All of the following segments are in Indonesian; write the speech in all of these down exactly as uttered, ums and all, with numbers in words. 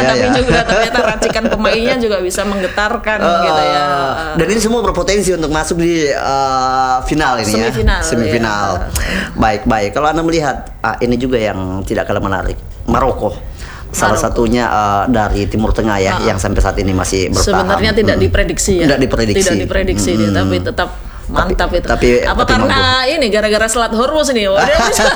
tapi ya. juga ternyata racikan pemainnya juga bisa menggetarkan uh, gitu ya. Dan ini semua berpotensi untuk masuk di uh, final ini semifinal, ya. Semifinal. Ya. Baik, baik. Kalau Anda melihat ah, ini juga yang tidak kalah menarik, Maroko. Salah Maroko. satunya uh, dari Timur Tengah ya, uh, yang sampai saat ini masih bertahan. Sebenarnya tidak hmm. diprediksi ya. Tidak diprediksi. Tidak diprediksi hmm. dia, tapi tetap mantap tapi, itu. Tapi, apa tapi karena mampu. ini gara-gara Selat Hormuz ini? Oh, dia bisa.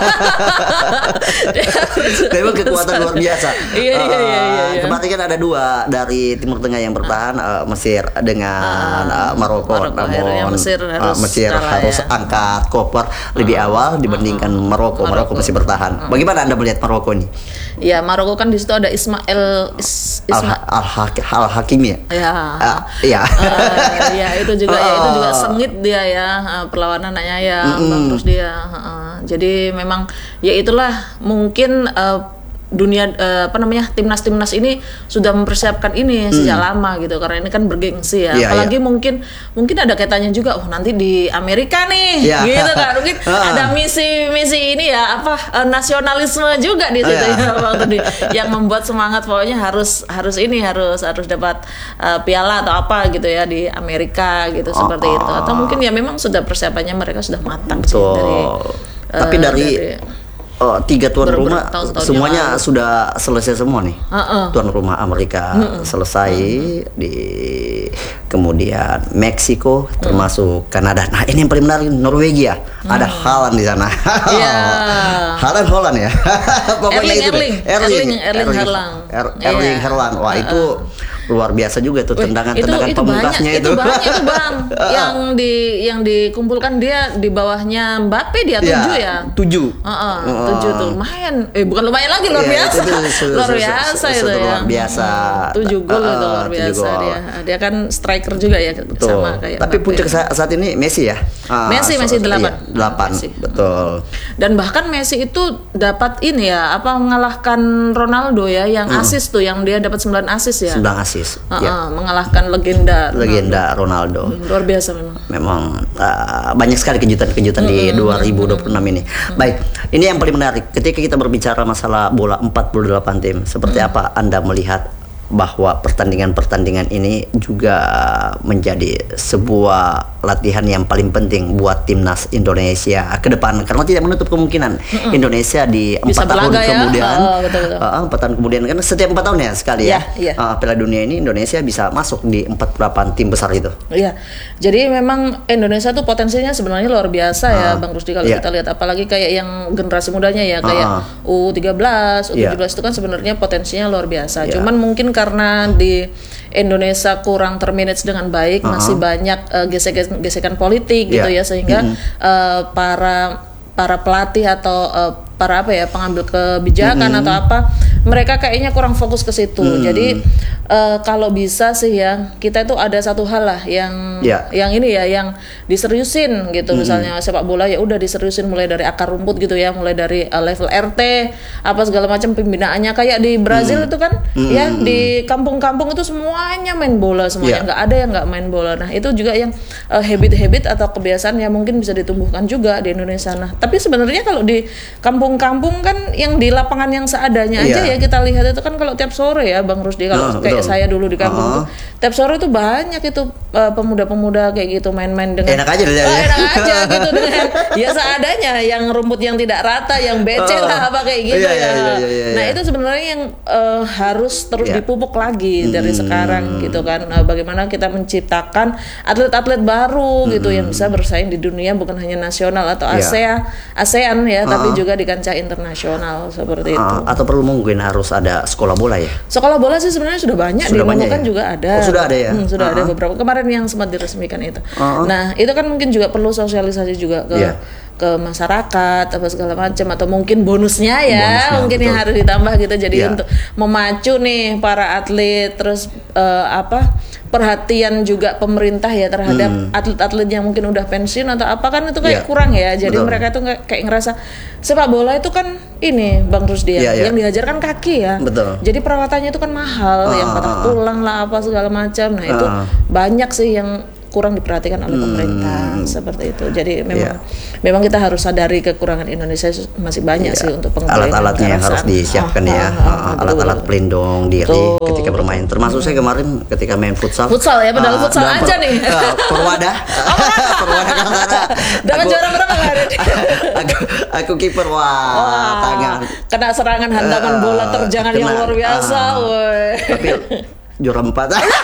Memang kekuatan luar biasa. Iya, iya, iya, iya, iya. Kemarin kan ada dua dari Timur Tengah yang bertahan, uh, Mesir dengan uh, Maroko. Maroko. Namun Mesir harus, uh, Mesir harus ya. angkat koper lebih uh, awal dibandingkan uh, Maroko. Maroko masih bertahan. Uh, Bagaimana Anda melihat Maroko ini? Ya, Maroko kan di situ ada Ismail Is, Isma Al, Al, Al Hakimi ya. Ya. Uh, ya. Uh, ya itu juga uh, ya itu juga sengit dia ya perlawanan anaknya ya mm -mm. Terus dia uh, jadi memang ya itulah mungkin uh, dunia uh, apa namanya timnas-timnas ini sudah mempersiapkan ini sejak hmm. lama gitu karena ini kan bergengsi ya yeah, apalagi yeah. mungkin mungkin ada kaitannya juga oh nanti di Amerika nih yeah. gitu kan mungkin ada misi-misi ini ya apa uh, nasionalisme juga di situ yeah. ya waktu di, yang membuat semangat pokoknya harus harus ini harus harus dapat uh, piala atau apa gitu ya di Amerika gitu oh, seperti oh. itu atau mungkin ya memang sudah persiapannya mereka sudah matang sih dari uh, tapi dari, dari Oh, tiga tuan Ber rumah semuanya sudah selesai semua nih. Uh -uh. Tuan rumah Amerika uh -uh. selesai uh -uh. di kemudian Meksiko uh -uh. termasuk Kanada. Nah, ini yang paling menarik Norwegia. Uh -uh. Ada Haaland di sana. Yeah. Haaland Holland ya. Pokoknya Erling, itu Erling, Erling, Erling, Erling Haaland. Er, Erling yeah. Haaland. Wah, uh -uh. itu luar biasa juga tuh tendangan-tendangan pemungkasnya itu. Itu banyak itu Bang. yang di yang dikumpulkan dia di bawahnya Mbappe dia tujuh ya. Tujuh. Uh -uh, tujuh tuh lumayan. Eh bukan lumayan lagi luar ya, biasa. Itu, itu, luar biasa itu ya. Luar biasa. Tujuh gol itu luar biasa dia. Dia kan striker juga ya betul. sama kayak. Tapi puncak saat ini Messi ya. Messi Messi delapan. Delapan. Betul. Dan bahkan Messi itu dapat ini ya apa mengalahkan Ronaldo ya yang hmm. asis tuh yang dia dapat sembilan asis ya. sembilan asis. Uh -uh, ya. mengalahkan legenda legenda Ronaldo. Hmm, luar biasa memang. Memang uh, banyak sekali kejutan-kejutan hmm, di dua ribu dua puluh enam ini. Hmm. Baik, ini yang paling menarik ketika kita berbicara masalah bola empat puluh delapan tim. Seperti hmm. apa Anda melihat bahwa pertandingan-pertandingan ini juga menjadi sebuah latihan yang paling penting buat timnas Indonesia ke depan karena tidak menutup kemungkinan mm-hmm. Indonesia di empat tahun ya? kemudian oh, betul, betul. Uh, empat tahun kemudian kan setiap empat tahun ya sekali ya, ya, ya. Uh, Piala Dunia ini Indonesia bisa masuk di empat puluh delapan tim besar itu. Iya, jadi memang Indonesia tuh potensinya sebenarnya luar biasa uh, ya Bang Rusdi kalau yeah. kita lihat apalagi kayak yang generasi mudanya ya kayak uh, U tiga belas, U tujuh belas yeah. itu kan sebenarnya potensinya luar biasa. Yeah. Cuman mungkin karena di Indonesia kurang termanage dengan baik, uh-huh. masih banyak uh, gesekan-gesekan politik gitu yeah. ya sehingga mm-hmm. uh, para para pelatih atau uh, para apa ya pengambil kebijakan mm-hmm. atau apa mereka kayaknya kurang fokus ke situ. Mm-hmm. Jadi uh, kalau bisa sih ya kita itu ada satu hal lah yang yeah. yang ini ya yang diseriusin gitu mm-hmm. misalnya sepak bola ya udah diseriusin mulai dari akar rumput gitu ya mulai dari uh, level R T apa segala macam pembinaannya kayak di Brazil mm-hmm. itu kan mm-hmm. ya di kampung-kampung itu semuanya main bola semuanya nggak yeah. ada yang nggak main bola. Nah itu juga yang uh, habit-habit atau kebiasaan yang mungkin bisa ditumbuhkan juga di Indonesia. Nah tapi sebenarnya kalau di kampung-kampung kan yang di lapangan yang seadanya aja yeah. ya kita lihat itu kan kalau tiap sore ya Bang Rusdi kalau oh, kayak betul. saya dulu di kampung uh-huh. tuh tiap sore itu banyak itu uh, pemuda-pemuda kayak gitu main-main dengan enak aja oh, enak aja gitu dengan ya seadanya yang rumput yang tidak rata yang becek lah apa kayak gitu yeah, ya. Yeah, yeah, yeah, yeah. Nah itu sebenarnya yang uh, harus terus yeah. dipupuk lagi dari hmm. sekarang gitu kan. Uh, bagaimana kita menciptakan atlet-atlet baru hmm. gitu yang bisa bersaing di dunia bukan hanya nasional atau yeah. ASEAN ASEAN ya uh-huh. tapi juga di kancah internasional seperti uh, itu. Atau perlu mungkin harus ada sekolah bola ya? Sekolah bola sih sebenarnya sudah banyak sudah di Nunukan ya? juga ada. Oh, sudah ada ya? Hmm, sudah uh-huh. ada beberapa kemarin yang sempat diresmikan itu. Uh-huh. Nah itu kan mungkin juga perlu sosialisasi juga ke yeah. ke masyarakat apa segala macam atau mungkin bonusnya ya bonusnya, mungkin betul. yang harus ditambah gitu jadi yeah. untuk memacu nih para atlet terus uh, apa perhatian juga pemerintah ya terhadap hmm. atlet-atlet yang mungkin udah pensiun atau apa kan itu kayak yeah. kurang ya jadi betul. mereka tuh kayak ngerasa sepak bola itu kan ini Bang Rusdi ya, yeah, yeah. yang diajarkan kaki ya betul. jadi perawatannya itu kan mahal uh, yang patah tulang lah apa segala macam nah itu uh. banyak sih yang kurang diperhatikan oleh pemerintah hmm. seperti itu. Jadi memang yeah. memang kita harus sadari kekurangan Indonesia masih banyak yeah. sih untuk pengembalian alat-alatnya yang harus disiapkan ah, ya, ah, ah, alat-alat pelindung diri betul. Ketika bermain. Termasuk hmm. saya kemarin ketika main futsal. Futsal ya, padahal uh, futsal aja per, nih. Uh, perwada. perwada Kaltara. Dapat juara berapa kemarin? aku aku kiper wah, wah tangan. Kena serangan hantaman uh, bola terjangan yang luar biasa, uh, woi. Tapi juara empat.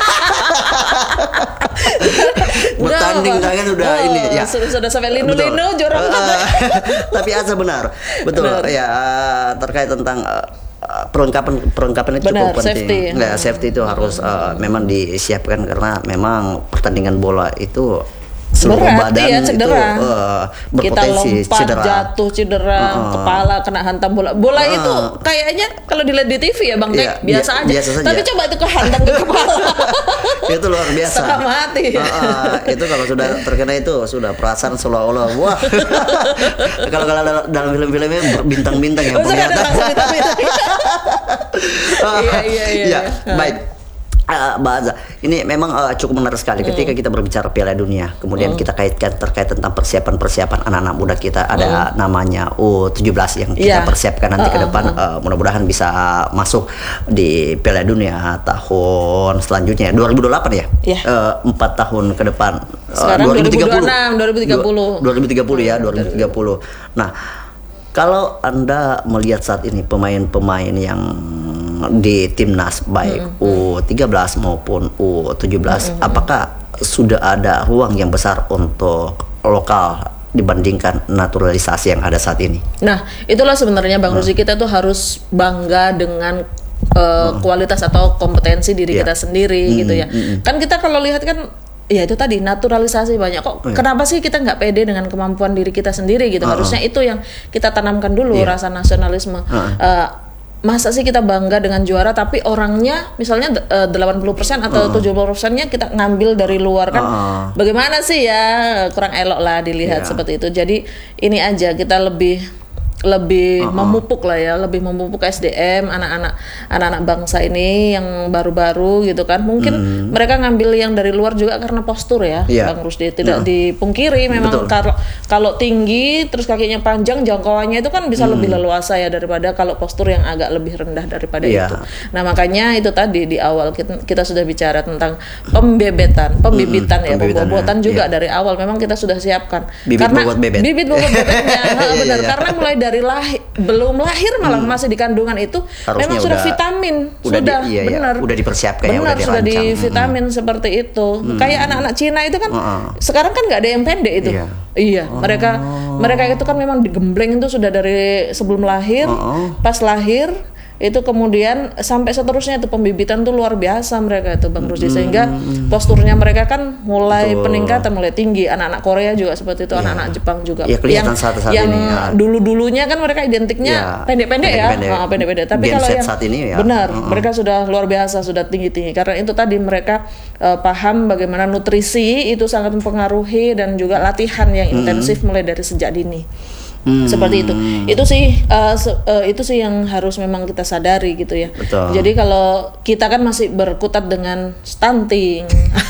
Bertanding tangan udah oh, ini ya. Sudah, sudah sampai linu-linu juara empat. Uh, tapi asa benar. Betul benar. Ya terkait tentang uh, perlengkapan perlengkapan itu benar, cukup penting. Safety. Nah, safety itu harus uh, memang disiapkan karena memang pertandingan bola itu seluruh berat, badan ya, cedera. itu uh, berpotensi kita lompat, cedera. jatuh, cedera, uh, kepala kena hantam bola. Bola uh, itu kayaknya kalau dilihat di T V ya Bang Tek, iya, biasa bi aja. Biasa saja. Tapi coba itu kehantam ke kepala. Itu luar biasa. Setengah mati. Uh, uh, itu kalau sudah terkena itu sudah perasaan seolah-olah wah. Kalau kalau dalam film-filmnya bintang-bintang yang penglihatan. Iya iya iya. Baik. Uh, Bahasa ini memang uh, cukup menarik sekali ketika mm. kita berbicara Piala Dunia, kemudian mm. kita kaitkan terkait tentang persiapan-persiapan anak-anak muda kita, ada mm. namanya U tujuh belas yang kita yeah. persiapkan nanti uh, ke depan, uh, uh, mudah-mudahan bisa masuk di Piala Dunia tahun selanjutnya dua ribu dua puluh delapan ya, yeah. uh, empat tahun ke depan. Sekarang uh, dua ribu tiga puluh. dua ribu tiga puluh. dua ribu tiga puluh ya, dua ribu tiga puluh. Nah, kalau Anda melihat saat ini pemain-pemain yang di timnas baik mm -hmm. U tiga belas maupun U tujuh belas, mm -hmm. apakah sudah ada ruang yang besar untuk lokal dibandingkan naturalisasi yang ada saat ini? Nah, itulah sebenarnya Bang hmm. Ruzi, kita tuh harus bangga dengan uh, hmm. kualitas atau kompetensi diri yeah. kita sendiri hmm. gitu ya. Hmm. Kan kita kalau lihat kan ya itu tadi naturalisasi banyak kok. Yeah. Kenapa sih kita nggak pede dengan kemampuan diri kita sendiri gitu? Uh -huh. Harusnya itu yang kita tanamkan dulu, yeah. rasa nasionalisme. Uh -huh. uh, Masa sih kita bangga dengan juara tapi orangnya misalnya uh, delapan puluh persen atau uh. tujuh puluh persennya kita ngambil dari luar kan. Uh. Bagaimana sih ya, kurang elok lah dilihat yeah. seperti itu. Jadi ini aja kita lebih lebih uh -uh. memupuk lah ya, lebih memupuk S D M anak-anak anak-anak bangsa ini yang baru-baru gitu kan. Mungkin hmm. mereka ngambil yang dari luar juga karena postur ya, yeah. Bang Rusdi, tidak uh. dipungkiri memang kalau kalau tinggi terus kakinya panjang, jangkauannya itu kan bisa hmm. lebih leluasa ya daripada kalau postur yang agak lebih rendah daripada yeah. itu. Nah, makanya itu tadi di awal kita, kita sudah bicara tentang pembebetan, pembibitan hmm. ya, pembobotan juga yeah. dari awal memang kita sudah siapkan. Bibit karena bobot bebet. Bibit bobot bebetnya, nah, benar yeah. karena mulai dari lahir, belum lahir malah hmm. masih di kandungan itu harusnya memang sudah udah, vitamin udah sudah di, iya, benar iya, udah dipersiapkan benar ya, udah sudah di hmm. vitamin hmm. seperti itu hmm. kayak anak-anak Cina itu kan uh-uh. sekarang kan nggak ada yang pendek itu iya, iya. Oh. mereka mereka itu kan memang digembleng itu sudah dari sebelum lahir uh-uh. pas lahir itu kemudian sampai seterusnya itu pembibitan tuh luar biasa mereka itu Bang Rusdi, sehingga posturnya mereka kan mulai Betul. peningkatan mulai tinggi. Anak-anak Korea juga seperti itu, ya. anak-anak Jepang juga ya, yang saat-saat yang ini, ya. dulu-dulunya kan mereka identiknya pendek-pendek ya, ya. Nah, pendek-pendek. Tapi Gen kalau yang saat ini ya. benar uh-uh. mereka sudah luar biasa, sudah tinggi-tinggi karena itu tadi mereka uh, paham bagaimana nutrisi itu sangat mempengaruhi dan juga latihan yang intensif hmm. mulai dari sejak dini. Hmm. Seperti itu, itu sih uh, se uh, itu sih yang harus memang kita sadari gitu ya. Betul. Jadi kalau kita kan masih berkutat dengan stunting,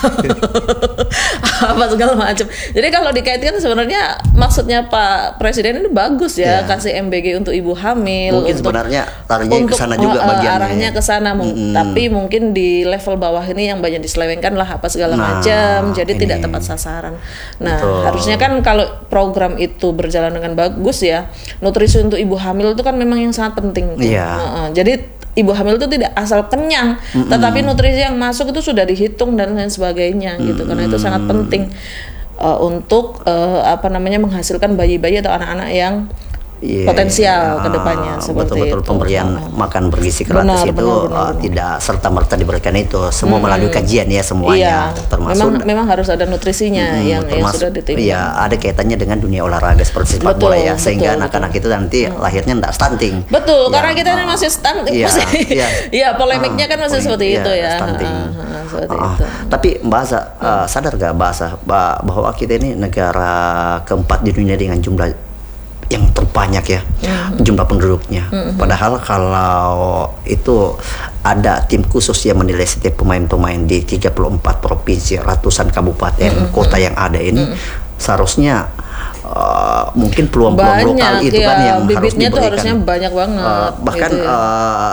apa segala macam. Jadi kalau dikaitkan sebenarnya maksudnya Pak Presiden ini bagus ya, yeah. kasih M B G untuk ibu hamil. Mungkin untuk, sebenarnya taruhnya ke sana juga uh, bagiannya. Arahnya ke sana, mm-hmm. tapi mungkin di level bawah ini yang banyak diselewengkan lah apa segala nah, macam. Jadi ini. tidak tepat sasaran. Nah, Betul. harusnya kan kalau program itu berjalan dengan bagus. Bagus ya, nutrisi untuk ibu hamil itu kan memang yang sangat penting. Iya. Uh, jadi ibu hamil itu tidak asal kenyang, mm-hmm. tetapi nutrisi yang masuk itu sudah dihitung dan lain sebagainya mm-hmm. gitu. Karena itu sangat penting uh, untuk uh, apa namanya menghasilkan bayi-bayi atau anak-anak yang Yeah, potensial ke depannya seperti betul-betul itu. Pemberian uh, makan bergizi gratis itu benar, benar, uh, benar. tidak serta-merta diberikan itu, semua hmm. melalui kajian ya semuanya, iya. termasuk memang, memang harus ada nutrisinya hmm, yang, termasuk, yang sudah ditimbang. Iya, ada kaitannya dengan dunia olahraga seperti sepak bola ya, sehingga betul, anak-anak betul. itu nanti hmm. lahirnya tidak stunting. Betul, ya, karena kita uh, ini masih stunting, iya, masih, iya, iya polemiknya uh, kan masih seperti iya, itu ya. Stunting. Uh, uh, seperti uh, itu. Tapi bahasa uh, sadar gak bahasa bahwa kita ini negara keempat di dunia dengan jumlah yang terbanyak ya mm-hmm. jumlah penduduknya. Mm-hmm. Padahal kalau itu ada tim khusus yang menilai setiap pemain-pemain di tiga puluh empat provinsi, ratusan kabupaten, mm-hmm. kota yang ada ini, mm-hmm. seharusnya uh, mungkin peluang-peluang lokal itu ya, kan yang harus diberikan. Tuh harusnya banyak banget. Uh, bahkan gitu ya.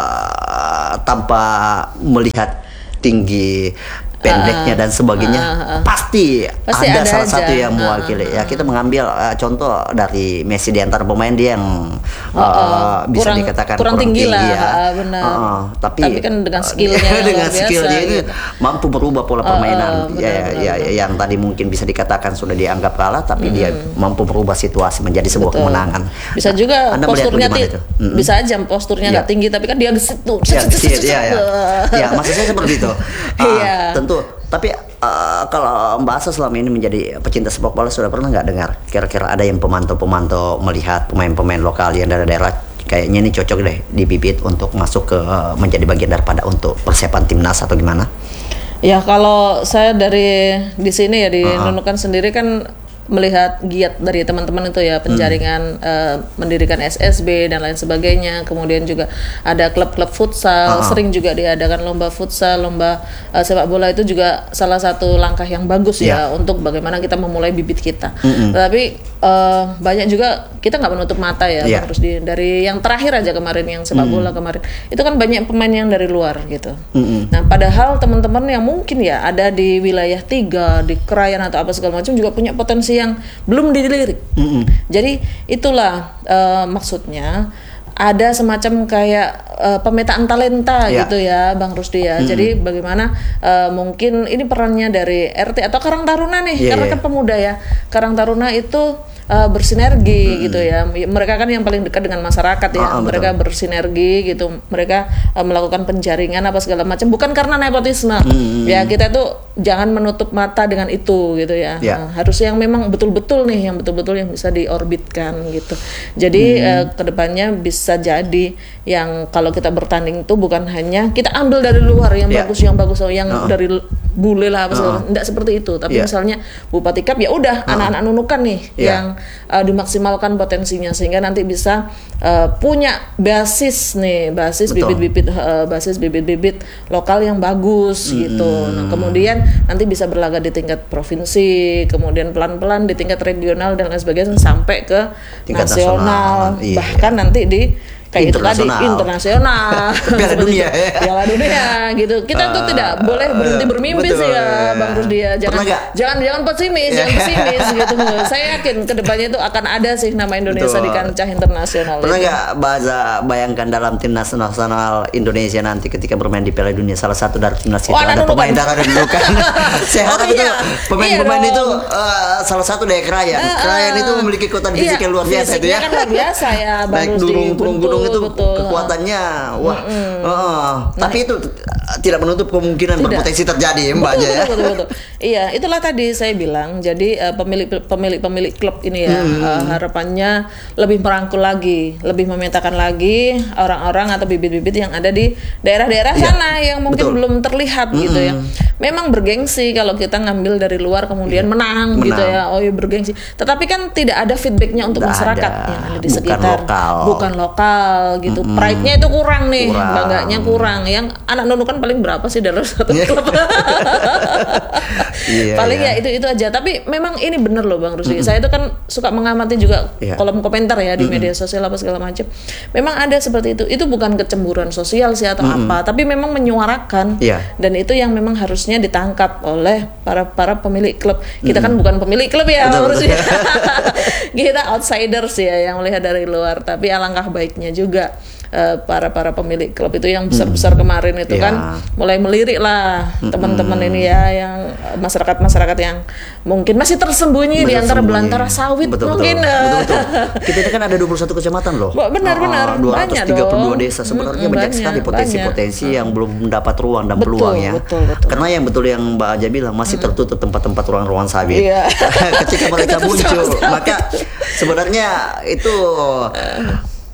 uh, tanpa melihat tinggi pendeknya uh, dan sebagainya, uh, uh, uh. pasti, pasti ada, ada salah aja. Satu yang mewakili. Uh, uh, uh. Ya kita mengambil uh, contoh dari Messi, di antara pemain dia yang uh, uh, uh, bisa kurang, dikatakan kurang, kurang tinggi, tinggi lah, ya. uh, benar. Uh, uh. Tapi, tapi kan dengan skillnya dengan skillnya ini gitu. mampu merubah pola permainan. Uh, uh, benar, ya, benar, ya, benar. Yang tadi mungkin bisa dikatakan sudah dianggap kalah, tapi hmm. dia mampu merubah situasi menjadi sebuah Betul. kemenangan. Bisa juga Anda posturnya ti- mm-hmm. bisa aja posturnya nggak yeah. tinggi, tapi kan dia gesit tuh. Ya, gesit, ya, ya. Ya, maksud saya seperti itu. Uh, tentu. Tapi uh, kalau Mbak Asa selama ini menjadi pecinta sepak bola, sudah pernah nggak dengar kira-kira ada yang pemantau-pemantau melihat pemain-pemain lokal yang dari daerah kayaknya ini cocok deh dibibit untuk masuk ke uh, menjadi bagian daripada untuk persiapan timnas atau gimana? Ya kalau saya dari di sini ya di uh-huh. Nunukan sendiri kan melihat giat dari teman-teman itu ya penjaringan hmm. uh, mendirikan S S B dan lain sebagainya, kemudian juga ada klub-klub futsal, uh-huh. sering juga diadakan lomba futsal, lomba uh, sepak bola, itu juga salah satu langkah yang bagus yeah. ya untuk bagaimana kita memulai bibit kita. Mm-hmm. Tapi uh, banyak juga kita nggak menutup mata ya, yeah. terus di, dari yang terakhir aja kemarin yang sepak bola mm-hmm. kemarin itu kan banyak pemain yang dari luar gitu. Mm-hmm. Nah padahal teman-teman yang mungkin ya ada di wilayah tiga di Krayan atau apa segala macam juga punya potensi yang belum dilirik. Mm-hmm. Jadi itulah uh, maksudnya ada semacam kayak uh, pemetaan talenta yeah. gitu ya Bang Rusdi ya. Mm-hmm. Jadi bagaimana uh, mungkin ini perannya dari R T atau Karang Taruna nih, yeah, karena yeah. kan pemuda ya. Karang Taruna itu uh, bersinergi hmm. gitu ya. Mereka kan yang paling dekat dengan masyarakat ya. Oh, mereka betul. bersinergi gitu. Mereka uh, melakukan penjaringan apa segala macam. Bukan karena nepotisme. Hmm. Ya kita tuh jangan menutup mata dengan itu gitu ya. ya. Nah, harus yang memang betul-betul nih, yang betul-betul yang bisa diorbitkan gitu. Jadi hmm. uh, kedepannya bisa jadi yang kalau kita bertanding itu bukan hanya kita ambil dari luar yang yeah. bagus, yang bagus, yang uh-uh. dari bule lah apa segala, uh-uh. enggak seperti itu. Tapi yeah. misalnya Bupati Cup ya udah uh-uh. anak-anak Nunukan nih yeah. yang uh, dimaksimalkan potensinya sehingga nanti bisa uh, punya basis nih, basis Betul. bibit-bibit uh, basis bibit-bibit lokal yang bagus hmm. gitu. Nah, kemudian nanti bisa berlaga di tingkat provinsi, kemudian pelan-pelan di tingkat regional dan lain sebagainya sampai ke tingkat nasional, nasional. Iya, bahkan iya. nanti di kayak itu tadi internasional, Piala Dunia, Piala Dunia gitu. Kita uh, tuh tidak boleh berhenti bermimpi betul, sih ya, Bang Rusdi ya. Jangan jangan jangan pesimis, jangan pesimis gitu. Saya yakin kedepannya itu akan ada sih nama Indonesia betul. di kancah internasional. Pernah nggak bahasa bayangkan dalam timnas nasional Indonesia nanti ketika bermain di Piala Dunia, salah satu dari timnas itu oh, ada pemain darah dan bukan. Saya harap oh, itu iya. pemain-pemain iya itu uh, salah satu dari Krayan. Uh, uh, Krayan itu memiliki kekuatan fisik iya, yang luar biasa itu ya. Kan luar biasa ya, Bang Rusdi. Gunung-gunung itu betul. kekuatannya wah mm-hmm. uh, nah, tapi itu tidak menutup kemungkinan tidak. berpotensi terjadi mbaknya ya. Betul, betul, betul. Iya, itulah tadi saya bilang. Jadi uh, pemilik pemilik pemilik klub ini ya hmm. uh, harapannya lebih merangkul lagi, lebih memetakan lagi orang-orang atau bibit-bibit yang ada di daerah-daerah ya, sana yang mungkin betul. belum terlihat hmm. gitu ya. Memang bergengsi kalau kita ngambil dari luar kemudian ya. menang, menang gitu ya. Oh ya bergengsi. Tetapi kan tidak ada feedbacknya untuk tidak masyarakat ada. yang ada di bukan sekitar. Lokal. Bukan lokal gitu. Mm-hmm. Pride-nya itu kurang nih, kurang. bangganya kurang. Yang anak Nunukan paling berapa sih dalam satu klub? yeah, paling yeah. ya itu itu aja. Tapi memang ini bener loh Bang Rusdi. Mm-hmm. Saya itu kan suka mengamati juga yeah. kolom komentar ya di mm-hmm. media sosial apa segala macam. Memang ada seperti itu. Itu bukan kecemburuan sosial sih atau mm-hmm. apa, tapi memang menyuarakan. Yeah. Dan itu yang memang harusnya ditangkap oleh para para pemilik klub. Kita mm-hmm. kan bukan pemilik klub ya Bang Rusdi. Kita outsiders ya yang melihat dari luar. Tapi alangkah baiknya juga uh, para para pemilik klub itu yang besar-besar kemarin itu yeah. kan mulai melirik lah mm-hmm. teman-teman ini ya, yang masyarakat-masyarakat yang mungkin masih tersembunyi di antara belantara sawit betul, mungkin. Betul, betul, betul. Kita ini kan ada dua puluh satu kecamatan loh. Benar-benar uh, dua ratus tiga puluh dua desa sebenarnya hmm, banyak, banyak sekali potensi-potensi banyak. yang belum mendapat ruang dan betul, peluang ya. Betul, betul. Karena yang betul yang Mbak Aja bilang masih hmm. tertutup tempat-tempat ruang-ruang sawit. Yeah. Ketika mereka muncul, maka sebenarnya itu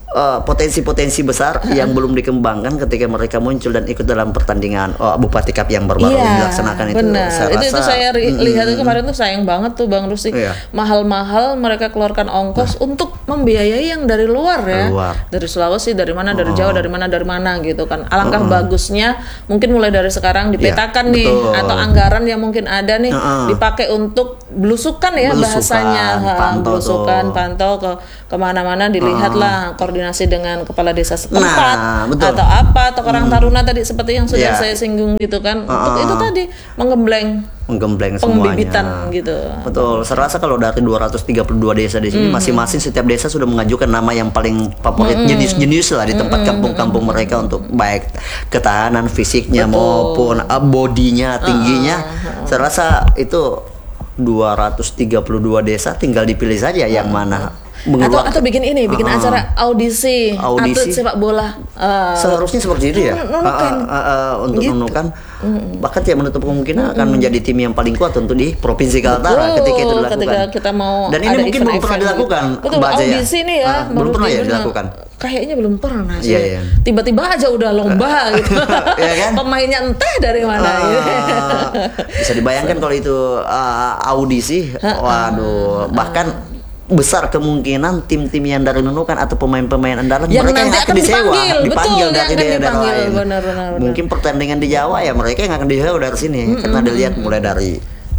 uh, potensi-potensi besar yang belum dikembangkan ketika mereka muncul dan ikut dalam pertandingan uh, Bupati Cup yang baru-baru iya, dilaksanakan itu. Benar. Saya itu, rasa, itu saya ri- mm, lihat itu kemarin tuh sayang banget tuh Bang Rusdi. Iya. Mahal-mahal mereka keluarkan ongkos nah. untuk membiayai yang dari luar ya. Luar. Dari Sulawesi, dari mana, dari oh. Jawa, dari mana, dari mana gitu kan. Alangkah uh-uh. bagusnya mungkin mulai dari sekarang dipetakan yeah, nih betul. atau anggaran yang mungkin ada nih uh-uh. dipakai untuk belusukan ya belusukan, bahasanya. Pantau belusukan, tuh. pantau ke kemana-mana dilihatlah uh. koordinasi dengan kepala desa setempat nah, betul. atau apa atau Karang Taruna hmm. tadi seperti yang sudah yeah. saya singgung gitu kan. Uh-uh. Untuk itu tadi menggembleng menggembleng pembibitan semuanya. gitu. Betul. Saya rasa kalau dari dua ratus tiga puluh dua desa di sini mm-hmm. masing-masing setiap desa sudah mengajukan nama yang paling favorit mm-hmm. jenis-jenis lah di tempat mm-hmm. kampung-kampung mereka untuk baik ketahanan fisiknya Betul. maupun uh, bodinya, tingginya. Uh-huh. Saya rasa itu dua ratus tiga puluh dua desa tinggal dipilih saja uh-huh. yang mana. Atau atau bikin ini, bikin uh, acara audisi, audisi atlet sepak bola. Uh, Seharusnya seperti itu ya. Nunukan. Uh, uh, uh, uh, untuk gitu. menunukan, mm. bahkan tidak menutup kemungkinan mm. akan menjadi tim yang paling kuat untuk di Provinsi Kaltara ketika itu dilakukan. Ketika kita mau Dan ini mungkin belum pernah dilakukan. Betul, audisi nih ya. Uh, belum pernah ya dilakukan. Kayaknya belum pernah sih. Yeah, yeah. Tiba-tiba aja udah lomba gitu. Yeah, kan? Pemainnya entah dari mana. Uh, gitu. Bisa dibayangkan kalau itu uh, audisi, waduh, bahkan besar kemungkinan tim-tim yang dari Nunukan atau pemain-pemain andalan yang mereka yang akan disewa, dipanggil, dipanggil betul, dari daerah lain. Benar, benar, Mungkin benar. Pertandingan di Jawa ya mereka yang akan disewa dari sini mm-hmm. karena dilihat mulai dari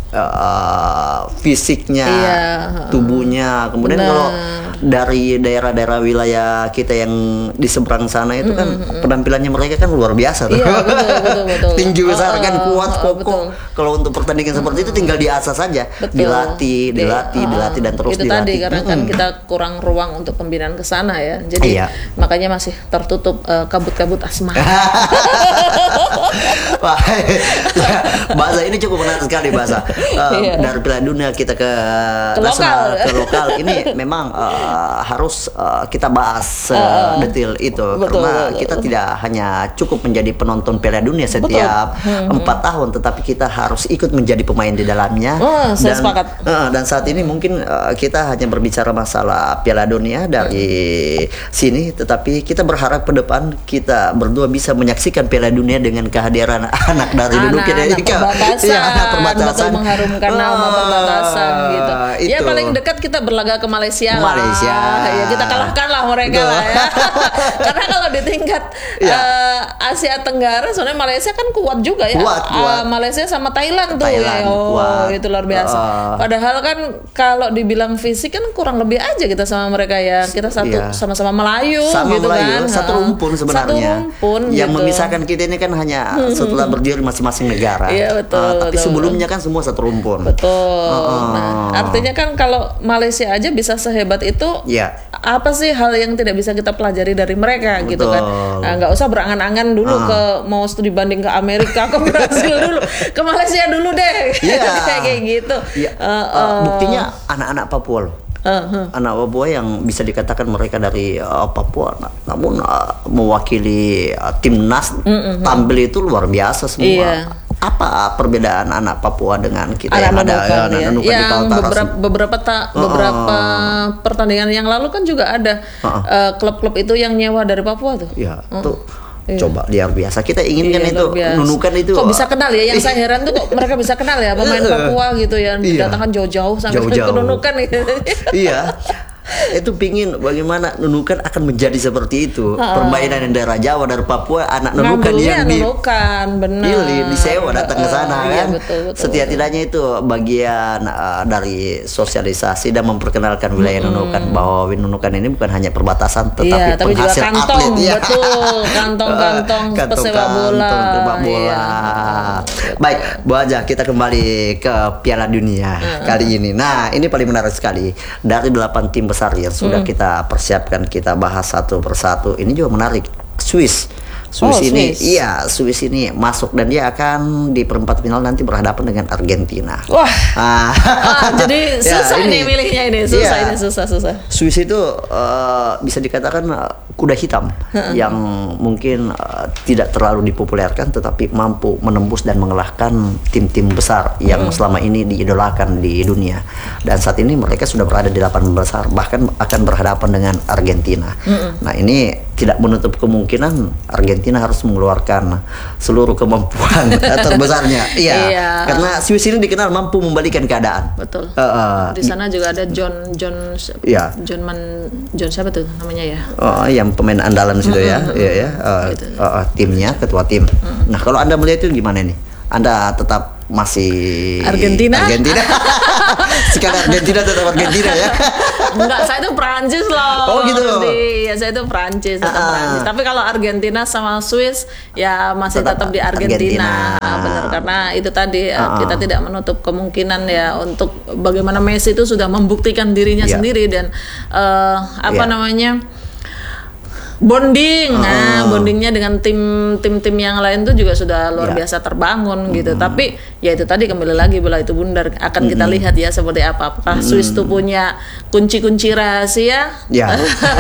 uh, fisiknya, iya. tubuhnya, kemudian benar. Kalau dari daerah-daerah wilayah kita yang di seberang sana itu kan mm-hmm. penampilannya mereka kan luar biasa tuh. Iya, betul, betul, betul. Tinggi besar oh, kan kuat oh, kokoh. Kalau untuk pertandingan mm-hmm. seperti itu tinggal diasah saja, betul. dilatih, dilatih, oh, dilatih dan terus itu dilatih. Itu tadi karena mm-hmm. kan kita kurang ruang untuk pembinaan ke sana ya. Jadi iya. makanya masih tertutup uh, kabut-kabut asmara. Bahasa ini cukup menarik sekali bahasa. Uh, iya. Dari Piala Dunia kita ke, ke nasional, lokal. ke lokal ini memang uh, harus uh, kita bahas uh, uh, detail itu betul, karena betul. kita tidak hanya cukup menjadi penonton Piala Dunia setiap empat hmm. tahun, tetapi kita harus ikut menjadi pemain di dalamnya. Oh, saya dan, sepakat. Uh, dan saat ini mungkin uh, kita hanya berbicara masalah Piala Dunia dari hmm. sini, tetapi kita berharap ke depan kita berdua bisa menyaksikan Piala Dunia dengan kehadiran anak dari Nunuk anak perbatasan, ya, anak perbatasan. Betul, mengharumkan nama oh, perbatasan gitu. Itu. Ya paling dekat kita berlaga ke Malaysia. Malaysia. Lah. Ya kita kalahkan lah mereka lah ya. Karena kalau di tingkat ya. uh, Asia Tenggara sebenarnya Malaysia kan kuat juga ya. Kuat, kuat. Uh, Malaysia sama Thailand tuh Thailand, ya. Oh, kuat. itu luar biasa. Uh. Padahal kan kalau dibilang fisik kan kurang lebih aja kita sama mereka ya. Kita satu ya. sama-sama Melayu sama gitu Melayu, kan. Satu rumpun sebenarnya. Satu rumpun yang gitu. memisahkan kita ini kan hanya setelah berdiri masing-masing negara. Iya betul. Uh, tapi betul, sebelumnya betul. kan semua satu rumpun. Betul. Uh. Nah, artinya kan kalau Malaysia aja bisa sehebat itu, ya. apa sih hal yang tidak bisa kita pelajari dari mereka betul. gitu kan? Nah, nggak usah berangan-angan dulu uh. ke mau studi banding ke Amerika, ke Brasil dulu, ke Malaysia dulu deh. Yeah. Kayak gitu. Yeah. Uh, uh, uh, buktinya anak-anak Papua loh. Uh-huh. Anak Papua yang bisa dikatakan mereka dari uh, Papua, nah, namun uh, mewakili uh, timnas uh-huh. tampil itu luar biasa semua. Yeah. Apa perbedaan anak Papua dengan kita anak yang ada ya, anak ya. Nunukan yang di Kaltara? beberapa beberapa ta, beberapa uh, pertandingan yang lalu kan juga ada uh-uh. uh, klub-klub itu yang nyewa dari Papua tuh. Ya, uh. tuh. Iya. Coba luar biasa. Kita inginkan iya, itu Nunukan itu. Kok bisa kenal ya? Yang saya heran tuh kok mereka bisa kenal ya pemain Papua gitu ya. Datangkan jauh-jauh sampai jauh-jauh. ke Nunukan gitu. Iya. Itu pingin bagaimana Nunukan akan menjadi seperti itu. Ha. Permainan yang daerah Jawa, dari Papua, anak Nunukan yang di Nunukan, benar. Pilih, disewa datang ke sana uh, kan. Iya, betul, betul, Setidak-tidaknya itu bagian uh, dari sosialisasi dan memperkenalkan wilayah hmm. Nunukan bahwa Nunukan ini bukan hanya perbatasan tetapi iya, tapi penghasil juga kantong, atlet ya. Betul, kantong-kantong pesepak bola. Sepak bola. Iya. Baik, Bu Aja, kita kembali ke Piala Dunia uh. kali ini. Nah, ini paling menarik sekali. Dari delapan tim besar yang sudah hmm. kita persiapkan, kita bahas satu persatu. Ini juga menarik. Swiss, Swiss oh, ini, Swiss. iya Swiss ini masuk dan dia akan di perempat final nanti berhadapan dengan Argentina. Wah, ah. ah, jadi susah ya, ini, nih milihnya ini, susah iya, ini susah susah. Swiss itu uh, bisa dikatakan uh, kuda hitam yang mungkin uh, tidak terlalu dipopulerkan, tetapi mampu menembus dan mengalahkan tim-tim besar yang hmm. selama ini diidolakan di dunia. Dan saat ini mereka sudah berada di delapan besar, bahkan akan berhadapan dengan Argentina. Hmm. Nah, ini tidak menutup kemungkinan Argentina harus mengeluarkan seluruh kemampuan terbesarnya. Iya, iya. Karena Swiss ini dikenal mampu membalikan keadaan. Betul. Uh, uh, di sana juga ada John John iya. John Man John siapa tuh namanya ya? Oh, yang pemain andalan situ ya, iya ya, uh, gitu. uh, uh, timnya, ketua tim. Mm. Nah, kalau Anda melihat itu gimana nih? Anda tetap masih Argentina? Argentina. Sekarang Argentina tetap Argentina ya? Enggak, saya itu Prancis loh. Oh gitu. Iya, saya itu Prancis, tetap uh, Prancis. Tapi kalau Argentina sama Swiss ya masih tetap, tetap di Argentina. Argentina. Benar, karena itu tadi uh, kita tidak menutup kemungkinan ya untuk bagaimana Messi itu sudah membuktikan dirinya yeah. sendiri dan uh, apa yeah. namanya? bonding, uh. nah bondingnya dengan tim tim tim yang lain tuh juga sudah luar yeah. biasa terbangun mm. gitu. Tapi ya itu tadi kembali lagi bola itu bundar, akan mm. kita lihat ya seperti apa. Apakah mm. Swiss tuh punya kunci-kunci rahasia? Yeah.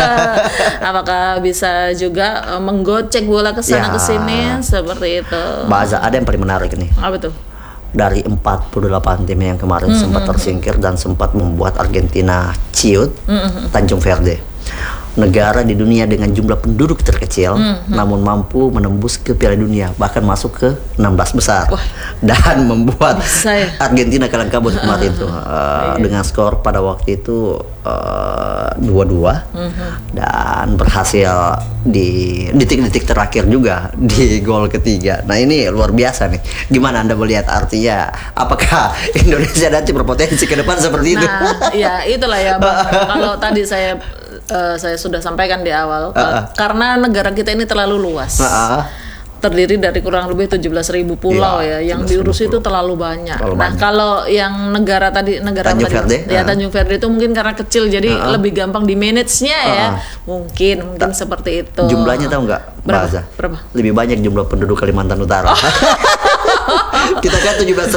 Apakah bisa juga uh, menggocek bola ke sana yeah. ke sini seperti itu? Bahasa ada yang paling menarik nih. Apa tuh? Dari empat puluh delapan tim yang kemarin mm-hmm. sempat tersingkir dan sempat membuat Argentina ciut, mm-hmm. Tanjung Verde, negara di dunia dengan jumlah penduduk terkecil, mm-hmm. namun mampu menembus ke Piala Dunia, bahkan masuk ke enam belas besar. Wah. Dan membuat ya? Argentina kalah kabut kemarin itu uh, dengan skor pada waktu itu uh, dua dua, mm-hmm. dan berhasil di detik-detik terakhir juga di gol ketiga. Nah, ini luar biasa nih. Gimana Anda melihat, artinya apakah Indonesia nanti berpotensi ke depan seperti itu? Nah, ya itulah ya Bang. Kalau tadi saya Uh, saya sudah sampaikan di awal, uh, uh. karena negara kita ini terlalu luas, uh, uh. terdiri dari kurang lebih tujuh belas ribu pulau yeah, ya, yang diurus itu terlalu banyak. Terlalu nah banyak. Kalau yang negara tadi negara Tanjung tadi, Verde, ya uh. Tanjung Verde itu mungkin karena kecil jadi uh, uh. lebih gampang di manage-nya uh, uh. ya, mungkin mungkin Ta seperti itu. Jumlahnya tahu nggak? Berapa? Berapa? Lebih banyak jumlah penduduk Kalimantan Utara. Oh. Kita kan tujuh belas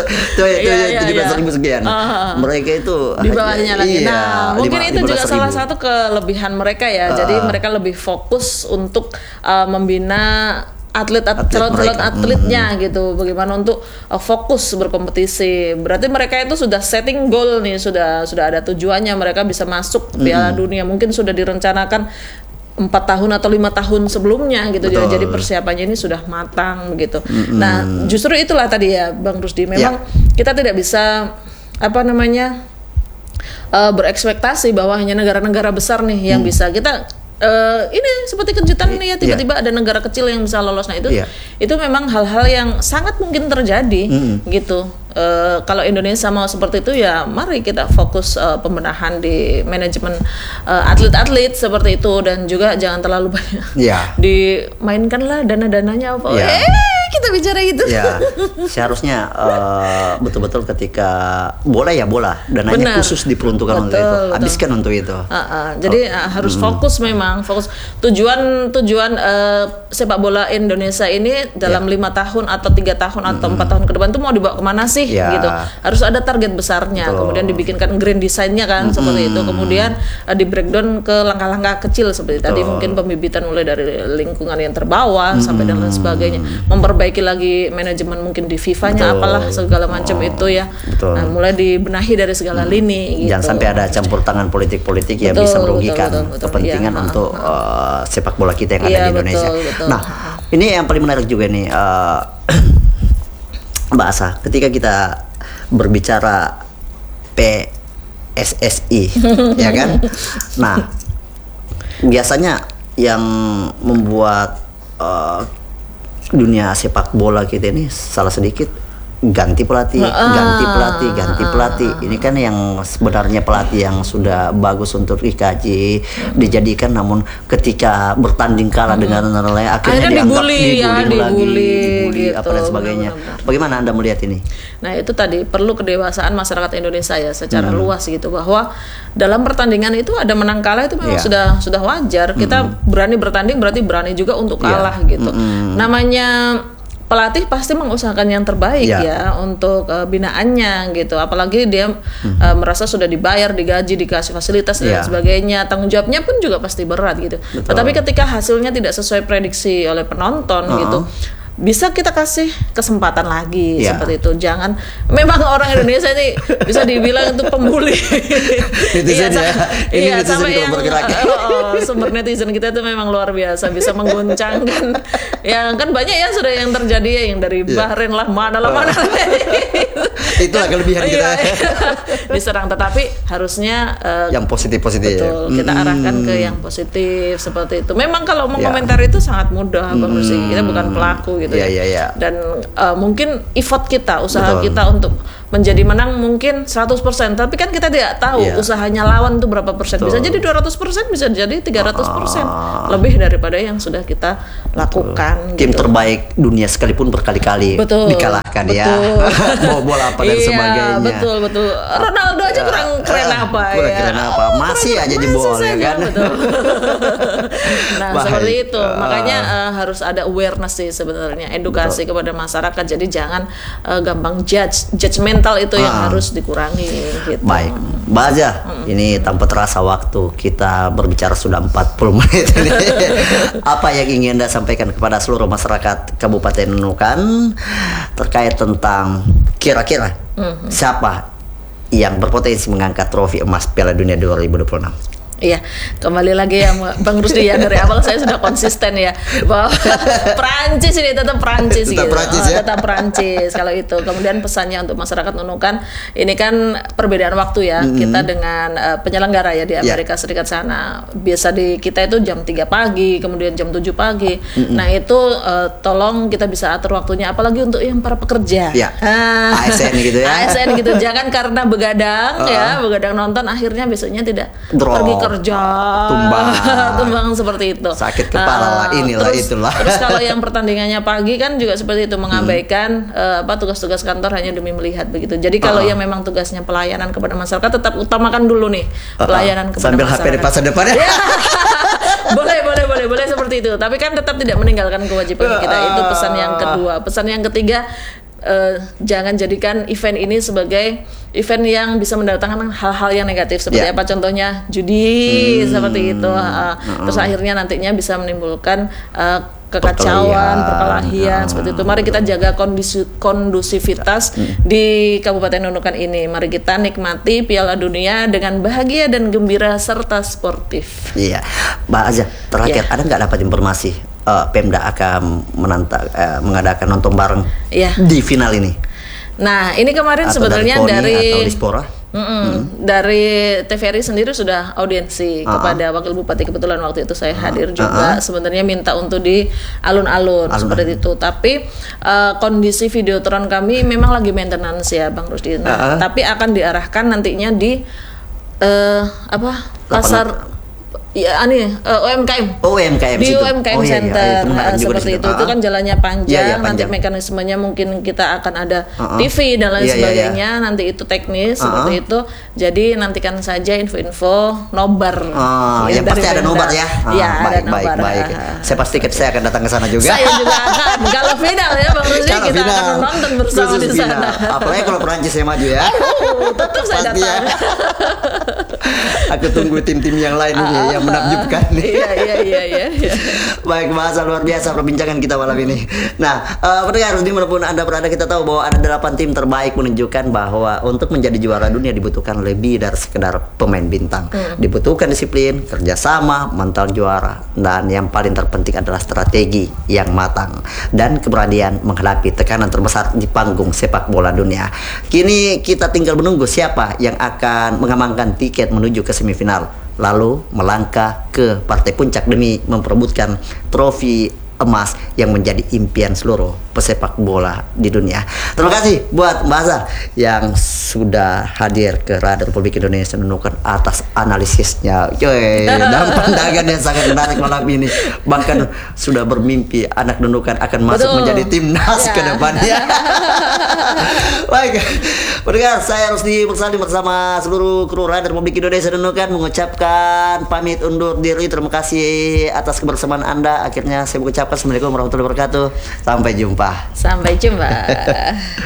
ribu sekian. Uh, Mereka itu di bawahnya lagi. Iya, nah, mungkin lima, itu juga salah satu kelebihan mereka ya. Uh, Jadi mereka lebih fokus untuk uh, membina atlet calon-calon atletnya mm-hmm. gitu. Bagaimana untuk uh, fokus berkompetisi. Berarti mereka itu sudah setting goal nih, sudah sudah ada tujuannya, mereka bisa masuk Piala mm-hmm. Dunia. Mungkin sudah direncanakan empat tahun atau lima tahun sebelumnya gitu. Betul. Jadi persiapannya ini sudah matang begitu. Mm-hmm. Nah, justru itulah tadi ya Bang Rusdi, memang yeah. kita tidak bisa apa namanya uh, berekspektasi bahwa hanya negara-negara besar nih yang mm. bisa. Kita Uh, ini seperti kejutan nih ya, tiba-tiba yeah. ada negara kecil yang bisa lolos. Nah itu yeah. itu memang hal-hal yang sangat mungkin terjadi mm. gitu. Uh, kalau Indonesia mau seperti itu ya mari kita fokus uh, pembenahan di manajemen uh, atlet-atlet seperti itu, dan juga jangan terlalu banyak yeah. dimainkanlah dana-dananya apa. Yeah. Eh kita bicara itu. Ya, seharusnya uh, betul-betul ketika bola ya bola, dananya Benar. khusus diperuntukkan betul, untuk itu, betul. habiskan untuk itu. Uh, uh, jadi oh. uh, harus hmm. fokus memang, fokus tujuan tujuan uh, sepak bola Indonesia ini dalam lima yeah. tahun atau tiga tahun atau empat hmm. tahun ke depan tuh mau dibawa kemana sih? Yeah. Gitu. Harus ada target besarnya, betul. Kemudian dibikinkan grand design-nya kan hmm. seperti itu, kemudian uh, di breakdown ke langkah-langkah kecil seperti betul. tadi, mungkin pembibitan mulai dari lingkungan yang terbawah hmm. sampai dan lain sebagainya, memperbaiki Baiki lagi manajemen mungkin di FIFA-nya apalah segala macam oh, itu ya. Betul. Nah, mulai dibenahi dari segala hmm. lini. Gitu. Jangan sampai ada campur tangan politik-politik yang bisa merugikan betul, betul, betul. kepentingan ya, untuk uh, sepak bola kita yang ada ya, di Indonesia. Betul, betul. Nah, ini yang paling menarik juga nih, uh, Mbak Asa, ketika kita berbicara P S S I, ya kan? Nah, biasanya yang membuat uh, dunia sepak bola kita ini salah sedikit ganti pelatih, ah, ganti pelatih, ganti pelatih. Ini kan yang sebenarnya pelatih yang sudah bagus untuk dikaji, dijadikan, namun ketika bertanding kalah hmm. dengan negara lain akhirnya, akhirnya dianggap dibully, dibully, ya, dibully, lagi, dibully gitu, apa dan sebagainya. Benar-benar. Bagaimana Anda melihat ini? Nah itu tadi perlu kedewasaan masyarakat Indonesia ya secara hmm. luas gitu, bahwa dalam pertandingan itu ada menang kalah itu memang yeah. sudah sudah wajar. Kita hmm. berani bertanding berarti berani juga untuk kalah yeah. gitu. Hmm. Namanya pelatih pasti mengusahakan yang terbaik ya, ya untuk uh, binaannya gitu. Apalagi dia hmm. uh, merasa sudah dibayar, digaji, dikasih fasilitas dan ya. sebagainya. Tanggung jawabnya pun juga pasti berat gitu. Betul. Tetapi ketika hasilnya tidak sesuai prediksi oleh penonton uh-huh. gitu, bisa kita kasih kesempatan lagi yeah. seperti itu. Jangan, memang orang Indonesia ini bisa dibilang itu pembuli. Netizen ya. Ini iya, netizen sampai yang bergerak. Oh, sumber netizen kita itu memang luar biasa, bisa mengguncangkan. Ya kan banyak ya sudah yang terjadi ya, yang dari yeah. Bahrain lah, mana lah, mana lah. Itulah kelebihan kita. Diserang, tetapi harusnya uh, yang positif-positif. Betul, kita hmm. arahkan ke yang positif seperti itu. Memang kalau mengomentari yeah. itu sangat mudah, Bang Rusi. Hmm. Kita bukan pelaku gitu yeah, ya. Yeah, yeah. Dan uh, mungkin effort kita, usaha Betul. kita untuk menjadi menang mungkin seratus persen, tapi kan kita tidak tahu yeah. usahanya lawan itu berapa persen. Betul. Bisa jadi dua ratus persen, bisa jadi tiga ratus persen. Ah. Lebih daripada yang sudah kita lakukan. Tim gitu. Terbaik dunia sekalipun berkali-kali betul. dikalahkan betul. ya. Bawa bola apa dan iya, sebagainya. Betul, betul. Ronaldo aja kurang keren apa kurang ya. keren apa. Masih aja jebol ya kan. Betul. Nah, Bahaya. seperti itu. Makanya uh, harus ada awareness sih sebenarnya, edukasi betul. kepada masyarakat. Jadi jangan uh, gampang judge, judgmental itu ah. yang harus dikurangi gitu. Baik, Mbak Aza, hmm. ini tanpa terasa waktu kita berbicara sudah empat puluh menit ini. Apa yang ingin Anda sampaikan kepada seluruh masyarakat Kabupaten Nunukan terkait tentang kira-kira hmm. siapa yang berpotensi mengangkat trofi emas Piala Dunia dua ribu dua puluh enam? Iya, kembali lagi ya Bang Rusdi ya, dari awal saya sudah konsisten ya bahwa Prancis ini tetap Prancis tetap gitu. Prancis, oh, ya? Tetap Prancis kalau itu. Kemudian pesannya untuk masyarakat Nunukan, ini kan perbedaan waktu ya. Mm-hmm. Kita dengan uh, penyelenggara ya di Amerika yeah. Serikat sana. Biasa di kita itu jam tiga pagi, kemudian jam tujuh pagi. Mm-hmm. Nah, itu uh, tolong kita bisa atur waktunya, apalagi untuk yang para pekerja. Yeah. Ah. A S N gitu ya. A S N gitu. Jangan karena begadang uh. ya, begadang nonton akhirnya besoknya tidak Drop. pergi ke kerja, tumbang, tumbang seperti itu, sakit kepala uh, lah, inilah terus, itulah. Terus kalau yang pertandingannya pagi kan juga seperti itu, mengabaikan hmm. uh, apa tugas-tugas kantor hanya demi melihat begitu. Jadi kalau uh-huh. yang memang tugasnya pelayanan kepada masyarakat, tetap utamakan dulu nih pelayanan uh-huh. kepada sambil masyarakat. Sambil H P di pasar depan ya. boleh, boleh, boleh, boleh seperti itu. Tapi kan tetap tidak meninggalkan kewajiban kita. Itu pesan yang kedua. Pesan yang ketiga, Uh, jangan jadikan event ini sebagai event yang bisa mendatangkan hal-hal yang negatif seperti yeah. apa contohnya judi hmm. seperti itu uh, uh. terus akhirnya nantinya bisa menimbulkan uh, kekacauan, perkelahian uh. seperti itu. Mari kita jaga kondisi, kondusivitas hmm. di Kabupaten Nunukan ini. Mari kita nikmati Piala Dunia dengan bahagia dan gembira serta sportif. Iya, Mbak Aza, terakhir yeah. ada nggak dapat informasi Uh, Pemda akan menantang, uh, mengadakan nonton bareng yeah. di final ini? Nah, ini kemarin atau sebenarnya dari, dari Dispora? Hmm. Dari T V R I sendiri sudah audiensi uh-huh. kepada Wakil Bupati, kebetulan waktu itu saya uh-huh. hadir juga. Uh-huh. Sebenarnya minta untuk di alun-alun seperti itu. Tapi uh, kondisi videotron kami memang lagi maintenance ya, Bang Rusdi. Nah, uh-huh. tapi akan diarahkan nantinya di uh, apa pasar. Ya, ini uh, U M K M. Oh, U M K M di situ. U M K M oh, Center iya, iya. seperti itu. Itu kan jalannya panjang, iya, iya, panjang. Nanti mekanismenya mungkin kita akan ada uh-uh. T V dan lain iya, sebagainya. Iya, iya. Nanti itu teknis uh-uh. seperti itu. Jadi nantikan saja info-info nobar. Oh, ya, yang pasti ada nobar ya. Ah, ya, baik, ada nobar. Baik, baik. Saya pastikan saya akan datang ke sana juga. Saya juga akan. Kalau final ya, Bang Rusdi, kita final. akan menonton bersama di sana. Apalagi kalau Perancis yang maju ya. Oh, tetap saya datang. Ya. Aku tunggu tim-tim yang lain ini uh, yang menakjubkan. Iya, iya, iya, iya, iya. Baik, bahasa luar biasa perbincangan kita malam ini. Nah, uh, pendengar, dimanapun Anda berada, kita tahu bahwa ada delapan tim terbaik, menunjukkan bahwa untuk menjadi juara dunia dibutuhkan lebih dari sekedar pemain bintang. Hmm. Dibutuhkan disiplin, kerjasama, mental juara, dan yang paling terpenting adalah strategi yang matang dan keberanian menghadapi tekanan terbesar di panggung sepak bola dunia. Kini kita tinggal menunggu siapa yang akan mengamankan tiket menuju ke semifinal, lalu melangkah ke partai puncak demi memperebutkan trofi emas yang menjadi impian seluruh pesepak bola di dunia. Terima kasih buat Mbak Aza yang sudah hadir ke Radio Republik Indonesia Nunukan atas analisisnya, Yoy, dan pandangan yang sangat menarik malam ini. Bahkan sudah bermimpi anak Nunukan akan masuk Betul. menjadi timnas ya. ke depannya. Baik, pendengar, saya Rusdi Mursali bersama seluruh kru Rider Mudik Indonesia Nunukan mengucapkan pamit undur diri. Terima kasih atas kebersamaan Anda. Akhirnya saya mengucapkan Assalamualaikum warahmatullahi wabarakatuh. Sampai jumpa. Sampai jumpa.